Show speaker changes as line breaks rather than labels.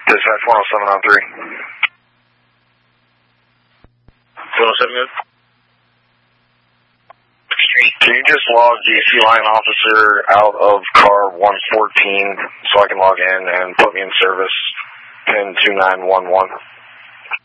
Dispatch 107 on 3.
107 good?
Can you just log the feline officer out of car 114 so I can log in and put me in service, pin 2911?